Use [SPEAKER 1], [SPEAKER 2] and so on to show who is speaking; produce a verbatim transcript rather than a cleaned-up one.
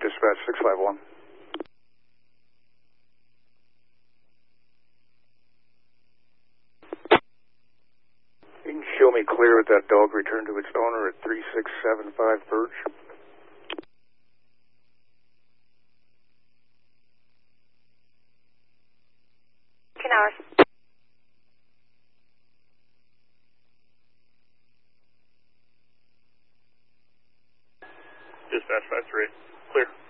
[SPEAKER 1] dispatch six five one. You can show me clear with that dog returned to its owner at three six seven five Birch.
[SPEAKER 2] ten hours.
[SPEAKER 3] Dispatch five three, clear.